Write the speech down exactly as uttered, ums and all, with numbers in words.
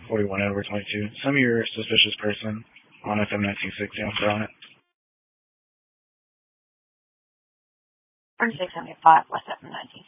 forty-one over twenty-two. Some of your suspicious person on F M nineteen sixty. I'm throwing it. thirty-six seventy-five, West F M nineteen